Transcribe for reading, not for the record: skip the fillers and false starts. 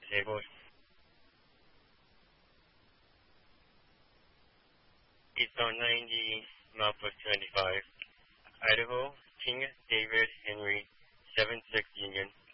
disabled. East on 90, Southwest 75, Idaho, King David Henry, 76 Union.